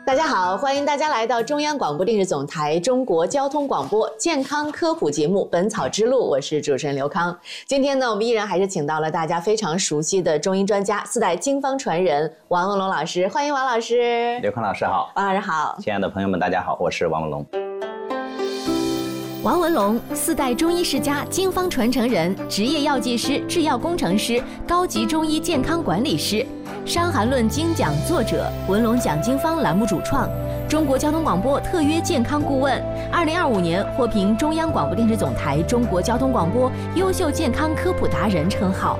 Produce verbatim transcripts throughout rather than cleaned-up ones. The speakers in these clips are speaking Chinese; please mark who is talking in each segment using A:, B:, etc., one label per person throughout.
A: 大家好，欢迎大家来到中央广播电视总台中国交通广播健康科普节目《本草之路》，我是主持人刘康。今天呢，我们依然还是请到了大家非常熟悉的中医专家、四代经方传人王文龙老师，欢迎王老师。
B: 刘康老师好，
A: 王老师好，
B: 亲爱的朋友们，大家好，我是王文龙。
C: 王文龙，四代中医世家、经方传承人，职业药剂师、制药工程师，高级中医健康管理师，《伤寒论》精讲作者，文龙讲经方栏目主创，中国交通广播特约健康顾问，二零二五年获评中央广播电视总台中国交通广播优秀健康科普达人称号。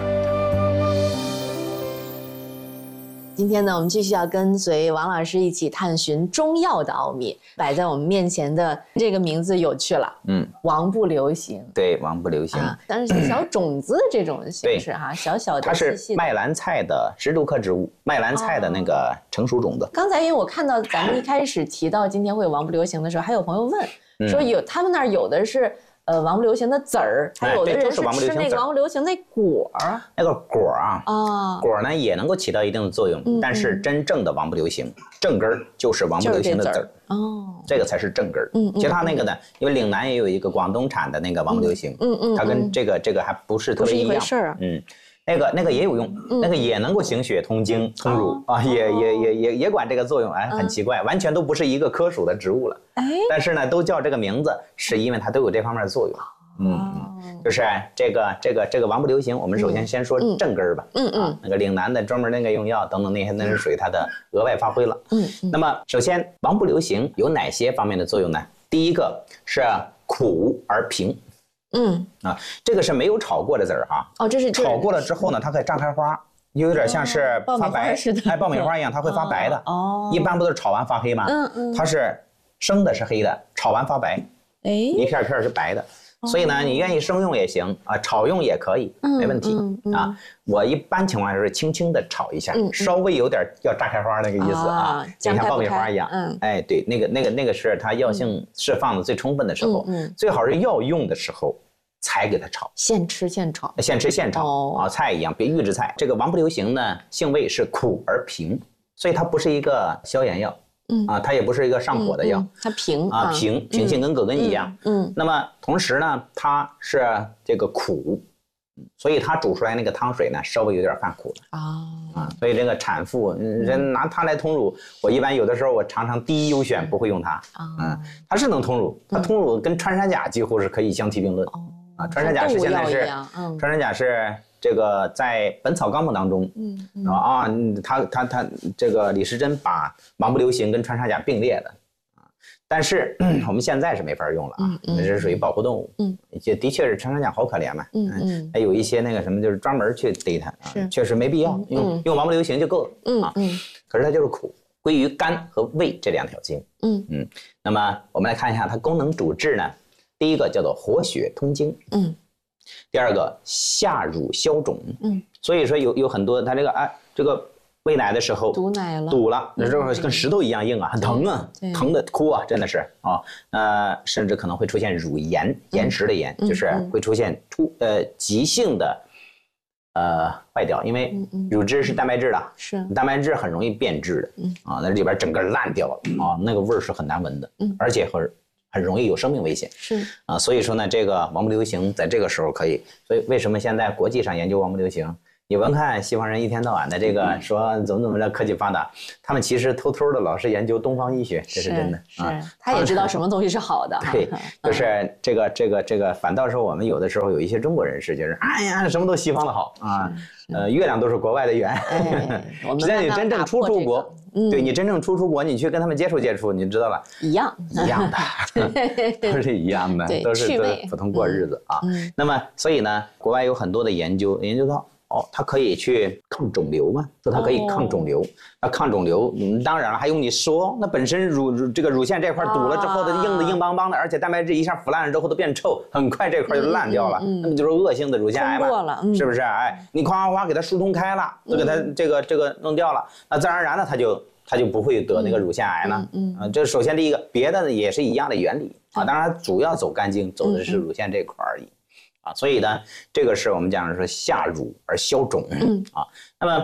A: 今天呢，我们继续要跟随王老师一起探寻中药的奥秘。摆在我们面前的这个名字有趣了，嗯，王不留行。
B: 对，王不留行，
A: 啊、但是小种子这种形式哈，小小的，
B: 它是麦兰菜的石竹科植物，麦兰菜的那个成熟种子。
A: 哦、刚才因为我看到咱们一开始提到今天会有王不留行的时候，还有朋友问、嗯、说有他们那儿有的是。呃，王不留行的籽儿，还有的人是吃那个王不留行那果儿。
B: 那个果啊，啊，果呢也能够起到一定的作用，嗯、但是真正的王不留行，正根儿就是王不留行的籽儿。哦，这个才是正根儿。嗯，其他那个呢，因为岭南也有一个广东产的那个王不留行，嗯嗯，它跟这个这个还不是特别一样。
A: 不是一回事儿啊。
B: 嗯。那个那个也有用，嗯、那个也能够行血通经通乳、哦、啊，也也也也也管这个作用，哎，很奇怪，嗯、完全都不是一个科属的植物了，哎，但是呢，都叫这个名字，是因为它都有这方面的作用。嗯，哦、就是这个这个这个王不留行，我们首先先说正根儿吧，嗯嗯、啊，那个岭南的专门那个用药等等那些，那是属于它的额外发挥了。嗯，嗯那么首先王不留行有哪些方面的作用呢？第一个是苦而平。嗯啊，这个是没有炒过的籽儿啊。哦，这是炒过了之后呢，它可以炸开花，有点像是发白，哎，爆米花一样，它会发白的。哦，一般不都是炒完发黑吗？嗯嗯，它是生的是黑的，炒完发白，哎，一片片是白的。所以呢，你愿意生用也行啊，炒用也可以，没问题啊。我一般情况下是轻轻的炒一下，稍微有点要炸开花那个意思啊，就像爆米花一样。嗯，哎，对，那个那个那个是它药性释放的最充分的时候，最好是要用的时候才给它炒，
A: 现吃现炒，
B: 现吃现炒啊，菜一样，别预制菜。这个王不留行呢，性味是苦而平，所以它不是一个消炎药。嗯啊，它也不是一个上火的药，
A: 嗯嗯、它平
B: 啊平平性跟葛根一样。嗯，嗯那么同时呢，它是这个苦，所以它煮出来那个汤水呢，稍微有点泛苦的啊啊，所以这个产妇人拿它来通乳，我一般有的时候我常常第一优选不会用它啊，嗯，它是能通乳，它通乳跟穿山甲几乎是可以相提并论。哦啊，穿山甲是现在是，嗯、穿山甲是这个在《本草纲目》当中，嗯嗯、啊，他他他这个李时珍把王不留行跟穿山甲并列的，啊，但是我们现在是没法用了啊，这、嗯、是属于保护动物，嗯，也的确是穿山甲好可怜嘛，嗯嗯，还有一些那个什么就是专门去逮它，啊，确实没必要，用、嗯、用王不留行就够了，嗯啊，嗯，可是它就是苦，归于肝和胃这两条经，嗯嗯，那么我们来看一下它功能主治呢。第一个叫做活血通经，嗯，第二个下乳消肿，嗯，所以说有有很多他这个哎这个喂奶的时候
A: 堵奶了，
B: 堵了，那时候跟石头一样硬啊，很疼啊，疼的哭啊，真的是啊，呃，甚至可能会出现乳炎，岩石的炎，嗯、就是会出现突呃急性的呃坏掉，因为乳汁是蛋白质的，是蛋白质很容易变质的，嗯啊，那里边整个烂掉了啊，那个味儿是很难闻的，嗯，而且很。很容易有生命危险，是啊，所以说呢，这个王不留行在这个时候可以，所以为什么现在国际上研究王不留行？你闻看西方人一天到晚的这个说怎么怎么着科技发达，他们其实偷偷的老是研究东方医学，这是真的
A: 是啊。他也知道什么东西是好的。
B: 对，就是这个这个这个，反倒是我们有的时候有一些中国人士就是，哎呀，什么都西方的好啊，呃，月亮都是国外的圆。实际上你真正出出国，对你真正出出国，你去跟他们接触接触，你知道了，
A: 一样
B: 一样的，都是一样的，都是都是普通过日子啊。那么所以呢，国外有很多的研究研究到。哦，它可以去抗肿瘤嘛？说它可以抗肿瘤，那、哦、抗肿瘤，嗯，当然了，还用你说，那本身乳乳这个乳腺这块堵了之后，它硬的硬邦邦的，而且蛋白质一下腐烂了之后都变臭，很快这块就烂掉了，嗯嗯嗯、那么就是恶性的乳腺癌嘛，嗯、是不是？哎，你夸夸夸给它疏通开了，都给它这个这个弄掉了，那自然而然的它就它就不会得那个乳腺癌呢。嗯嗯，啊，这首先第一个，别的也是一样的原理啊，当然主要走肝经，走的是乳腺这块而已。所以呢，这个是我们讲说下乳而消肿，嗯啊。那么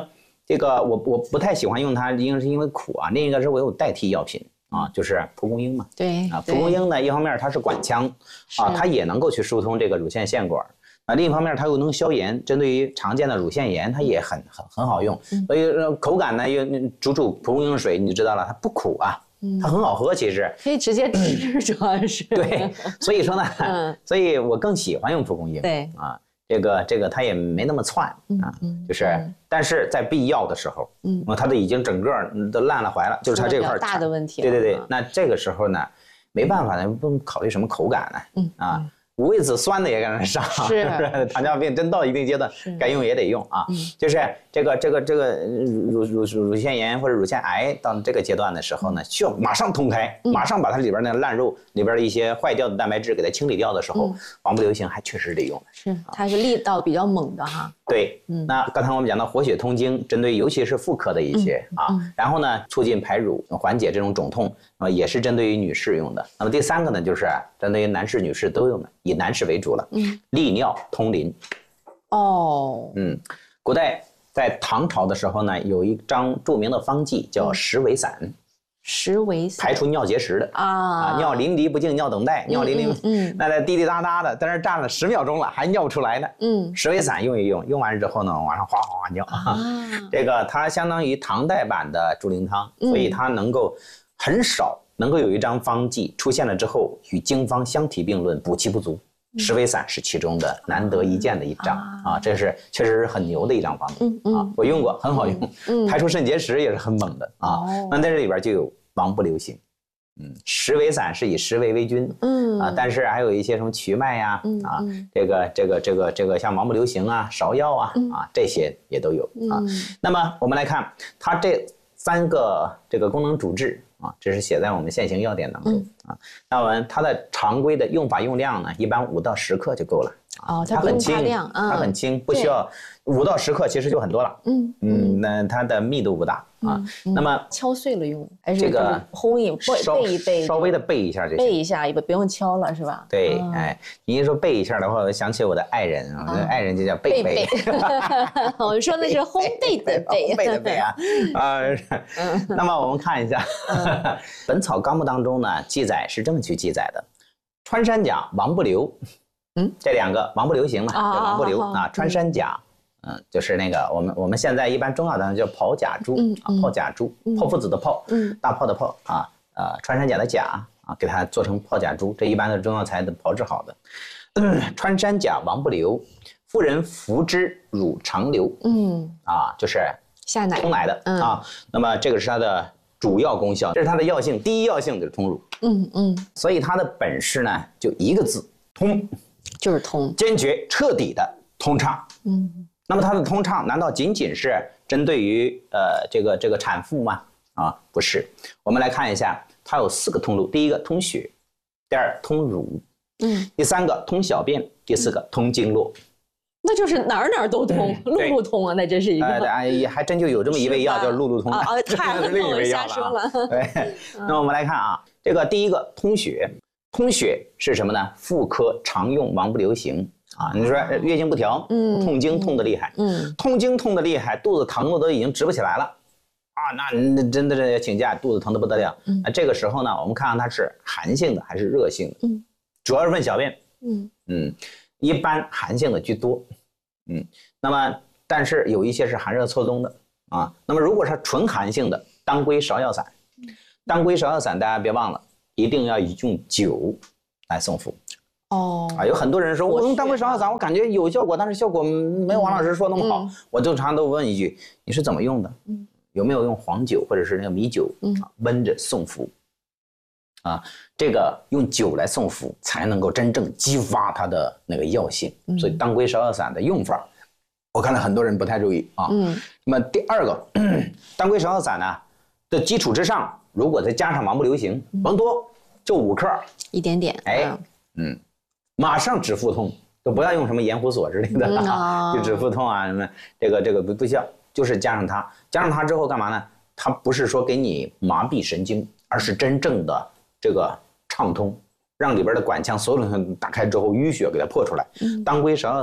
B: 这个我我不太喜欢用它，一个是因为苦啊，另一个是我有代替药品啊，就是蒲公英嘛。
A: 对
B: 啊，蒲公英呢，一方面它是管腔啊，它也能够去疏通这个乳腺腺管。啊，另一方面它又能消炎，针对于常见的乳腺炎，它也很很很好用。所以口感呢，又煮煮蒲公英水，你就知道了，它不苦啊，它很好喝，其实
A: 可以直接吃，主要是
B: 对。所以说呢，嗯、所以我更喜欢用蒲公英。
A: 对
B: 啊，这个这个它也没那么窜啊，就是，但是在必要的时候，嗯，它都已经整个都烂了坏了，就是它这块
A: 大的问题。
B: 对对对，那这个时候呢，没办法呢，不能考虑什么口感呢，嗯啊。五味子酸的也给人上，
A: 是
B: 糖尿病真到一定阶段，该用也得用啊。嗯、就是这个这个这个乳乳乳乳腺炎或者乳腺癌到这个阶段的时候呢，需要马上通开，嗯、马上把它里边那烂肉里边的一些坏掉的蛋白质给它清理掉的时候，嗯、王不留行还确实得用。
A: 是，它是力道比较猛的哈。
B: 对，嗯，那刚才我们讲到活血通经，针对尤其是妇科的一些、嗯、啊，嗯、然后呢，促进排乳，缓解这种肿痛啊，也是针对于女士用的。那么第三个呢，就是针对于男士、女士都用的，以男士为主了。嗯，利尿通淋。
A: 哦，
B: 嗯，古代在唐朝的时候呢，有一张著名的方剂叫石韦散。
A: 石韦散
B: 排除尿结石的 啊, 啊，尿淋漓不尽，尿等待，尿淋漓，嗯，嗯那在滴滴答答的，在那站了十秒钟了，还尿不出来呢。嗯，石韦散用一用，用完之后呢，往上哗哗哗尿。啊，这个它相当于唐代版的猪苓汤，所以它能够很少能够有一张方剂出现了之后，与经方相提并论，补气不足。石韦散是其中的难得一见的一张啊，这是确实是很牛的一张方子啊，我用过，很好用，排除肾结石也是很猛的啊。那在这里边就有王不留行，嗯，石韦散是以石韦为君，嗯啊，但是还有一些什么瞿麦呀，啊，这个这个这个这个像王不留行啊、芍药啊啊这些也都有啊。那么我们来看它这三个这个功能主治。啊，这是写在我们现行药典当中、嗯、啊。那我们它的常规的用法用量呢，一般五到十克就够了。
A: 哦，它很轻，嗯、
B: 它很轻，不需要五到十克，其实就很多了。嗯嗯，那它的密度不大啊。嗯、那么
A: 敲碎了用，还是
B: 这个
A: 烘一备一备，
B: 稍微的备一下就行。
A: 备一下，也不用敲了，是吧？
B: 对，嗯、哎，你一说备一下的话，我想起我的爱人啊，我的爱人就叫贝贝。
A: 我们说的是烘焙的焙，
B: 烘焙的焙啊啊。那么我们看一下，《本草纲目》当中呢，记载是这么去记载的：穿山甲、王不留。嗯，这两个王不留行嘛，叫王不留啊。穿山甲，嗯，就是那个我们我们现在一般中药当中叫炮甲猪啊，炮甲猪，炮夫子的炮，嗯，大炮的炮啊，呃，穿山甲的甲啊，给它做成炮甲猪，这一般的中药材的炮制好的。嗯，穿山甲王不留，妇人服之乳常流，嗯，啊，就是
A: 下奶
B: 通奶的啊。那么这个是它的主要功效，这是它的药性，第一药性就是通乳，嗯嗯，所以它的本事呢就一个字，通。
A: 就是通，
B: 坚决彻底的通畅。嗯，那么它的通畅难道仅仅是针对于呃这个这个产妇吗？啊，不是。我们来看一下，它有四个通路：第一个通血，第二通乳，嗯，第三个通小便，第四个通经络。
A: 那就是哪儿哪儿都通，路路通啊，那真是一个。
B: 哎，也还真就有这么一味药叫路路通
A: 啊，太
B: 另一味药了。对，那我们来看啊，这个第一个通血。通血是什么呢？妇科常用王不留行啊。你说月经不调，嗯，痛经痛得厉害，嗯，痛经痛得厉害，肚子疼的都已经直不起来了，啊，那那真的是要请假，肚子疼得不得了。那这个时候呢，我们看看它是寒性的还是热性的，嗯，主要是问小便，嗯嗯，一般寒性的居多，嗯，那么但是有一些是寒热错综的啊。那么如果是纯寒性的，当归芍药散，当归芍药散大家别忘了。一定要用酒来送服哦啊！有很多人说我用当归芍药散，我感觉有效果，但是效果没有王老师说那么好。嗯、我就常常都问一句：你是怎么用的？嗯、有没有用黄酒或者是那个米酒、嗯、啊温着送服？啊，这个用酒来送服才能够真正激发它的那个药性。嗯、所以当归芍药散的用法，我看到很多人不太注意啊。嗯。那么第二个，当归芍药散呢的基础之上。如果再加上王不留行，甭多，就五克，一
A: 点点，
B: 哎，嗯，马上止腹痛，都不要用什么盐胡索之类的，嗯哦、就止腹痛啊什么，这个这个不不需要，就是加上它，加上它之后干嘛呢？它不是说给你麻痹神经，而是真正的这个畅通，让里边的管腔所有东西打开之后，淤血给它破出来。嗯、当归芍药散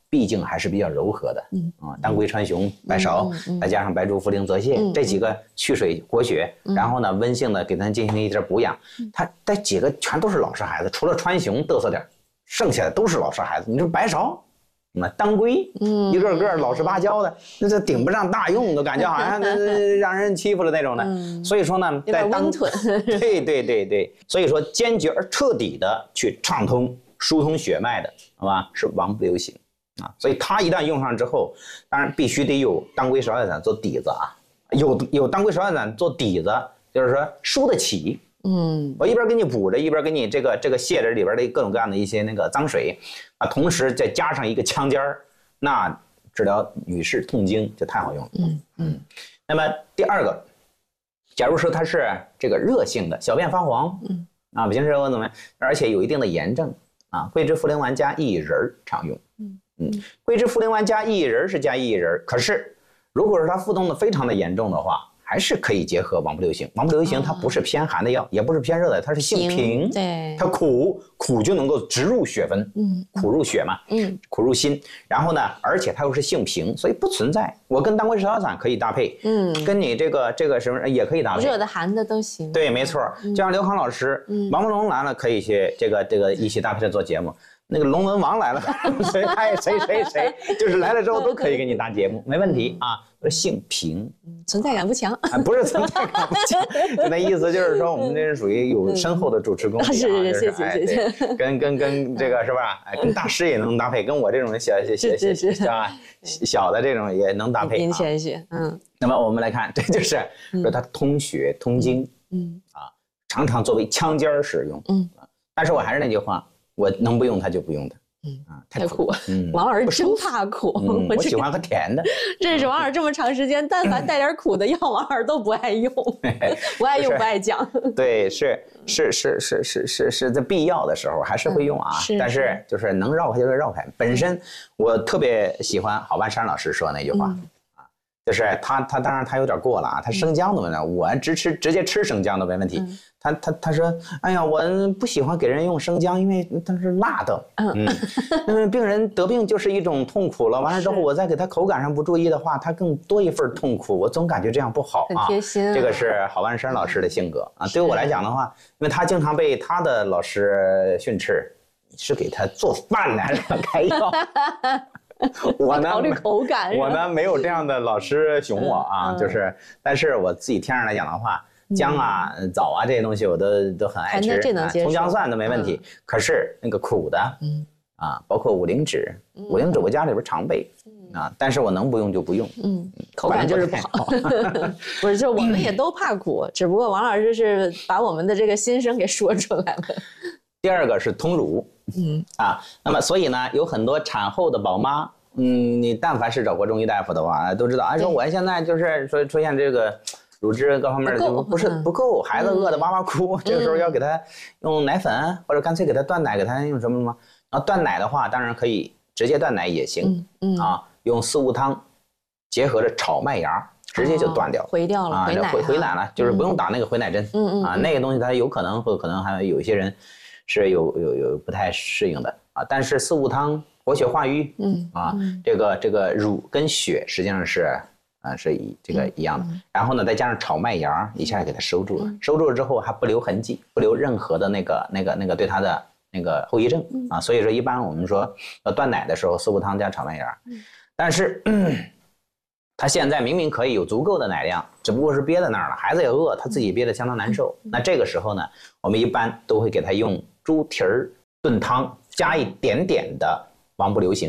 B: 毕竟还是比较柔和的，
A: 嗯
B: 啊，当归川芎、白芍，
A: 嗯嗯、
B: 再加上白术、茯苓、泽泻、
A: 嗯、
B: 这几个去水活血，
A: 嗯、
B: 然后呢温性的给它进行一点补养，
A: 嗯、
B: 它这几个全都是老实孩子，除了川芎嘚瑟点，剩下的都是老实孩子。你说白芍。那当归，嗯，一个个老实巴交的，那这顶不上大用，都感觉好像让人欺负了那种的。
A: 嗯、
B: 所以说呢，
A: 在温吞，
B: 对对对对，所以说坚决而彻底的去畅通、疏通血脉的，好吧，是王不留行啊。所以它一旦用上之后，当然必须得有当归芍药散做底子啊，有有当归芍药散做底子，就是说输得起。嗯，我一边给你补着，一边给你这个这个泻着里边的各种各样的一些那个脏水，啊，同时再加上一个枪尖儿，那治疗女士痛经就太好用了。嗯嗯。那么第二个，假如说它是这个热性的，小便发黄，嗯啊，不行热或怎么样，而且有一定的炎症啊，桂枝茯苓丸加薏苡仁常用。嗯嗯，桂枝茯苓丸加薏苡仁是加薏苡仁，可是如果是它腹痛的非常的严重的话。还是可以结合王不留行。王不留行它不是偏寒的药，哦、也不是偏热的，它是性平，
A: 对，
B: 它苦苦就能够直入血分，嗯，苦入血嘛，嗯，苦入心。然后呢，而且它又是性平，所以不存在。我跟当归芍药散可以搭配，嗯，跟你这个这个什么也可以搭配，
A: 热的寒的都行。
B: 对，没错。就像刘康老师，嗯、王文龙来了可以去这个这个一起搭配着做节目。那个龙文王来了，谁爱谁谁谁，就是来了之后都可以给你搭节目，没问题啊。性平，
A: 存在感不强，
B: 啊、不是存在感不强，就那意思就是说我们这是属于有深厚的主持功底啊，
A: 是
B: 是
A: 是是是是，
B: 跟跟跟这个是吧？哎，跟大师也能搭配，跟我这种小小小小小小的这种也能搭配。
A: 您谦虚，嗯。
B: 那么我们来看，这就是说它通血通经，嗯啊，常常作为枪尖使用，嗯。但是我还是那句话。我能不用它就不用它，嗯啊，
A: 太苦。嗯，王老师真怕苦，
B: 嗯、我喜欢喝甜的。
A: 认识王老师这么长时间，但凡带点苦的药，王老师都不爱用，不爱用不爱讲。
B: 对，是是是是是是是在必要的时候还是会用啊，嗯、但是就是能绕开就是绕开。本身我特别喜欢郝万山老师说那句话。嗯就是他，他当然他有点过了啊，他生姜都没问题，我直吃直接吃生姜都没问题。嗯、他他他说，哎呀，我不喜欢给人用生姜，因为它是辣的。嗯，因为病人得病就是一种痛苦了，完了之后我再给他口感上不注意的话，他更多一份痛苦，我总感觉这样不好啊。
A: 很贴心、啊。
B: 这个是郝万山老师的性格啊，对我来讲的话，因为他经常被他的老师训斥，是给他做饭来了开药。我呢，
A: 考虑口感，
B: 我呢没有这样的老师熊我啊，嗯、就是，但是我自己天上来讲的话，姜啊、嗯、枣啊这些东西我都都很爱吃，啊、葱姜蒜都没问题。嗯、可是那个苦的，嗯啊，包括五灵脂，嗯、五灵脂我家里边常备，嗯、啊，但是我能不用就不用，嗯，
A: 口感就是不好。不是，就我们也都怕苦，嗯、只不过王老师是把我们的这个心声给说出来了。
B: 第二个是通乳。嗯啊，那么所以呢，有很多产后的宝妈，嗯，你但凡是找过中医大夫的话，都知道，啊，说我现在就是说出现这个乳汁各方面就不是不够，孩子饿得哇哇哭，这个时候要给他用奶粉，或者干脆给他断奶，给他用什么什么。然后断奶的话，当然可以直接断奶也行，嗯啊，用四物汤结合着炒麦芽，直接就断掉，
A: 回掉了，回奶
B: 回回奶了，就是不用打那个回奶针，嗯嗯啊，那个东西它有可能会可能还有一些人。是有有有不太适应的啊，但是四物汤活血化瘀，嗯啊，嗯、这个这个乳跟血实际上是啊是一这个一样的，嗯、然后呢再加上炒麦芽，一下给它收住了，嗯、收住了之后还不留痕迹，不留任何的那个那个那个对它的那个后遗症、嗯、啊，所以说一般我们说要断奶的时候，四物汤加炒麦芽，嗯、但是。嗯他现在明明可以有足够的奶量，只不过是憋在那儿了，孩子也饿，他自己憋得相当难受。那这个时候呢，我们一般都会给他用猪蹄儿炖汤，加一点点的王不留行。